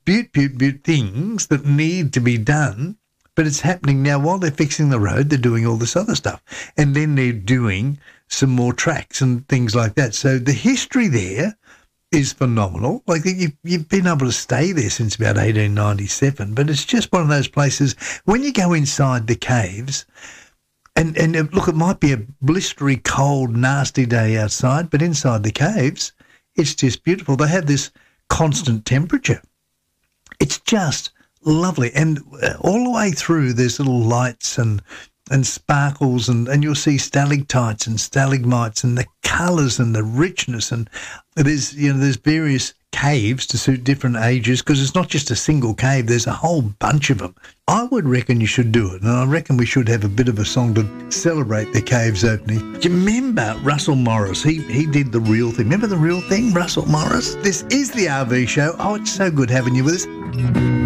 things that need to be done, but it's happening now while they're fixing the road. They're doing all this other stuff, and then they're doing some more tracks and things like that. So the history there is phenomenal. Like you've been able to stay there since about 1897, but it's just one of those places when you go inside the caves. And look, it might be a blistery, cold, nasty day outside, but inside the caves, it's just beautiful. They have this constant temperature. It's just lovely. And all the way through, there's little lights and sparkles, and you'll see stalactites and stalagmites and the colours and the richness. And there's various caves to suit different ages, because it's not just a single cave. There's a whole bunch of them. I would reckon you should do it, and I reckon we should have a bit of a song to celebrate the caves opening. Do you remember Russell Morris? He did The Real Thing. Remember The Real Thing, Russell Morris? This is the RV Show. Oh, it's so good having you with us.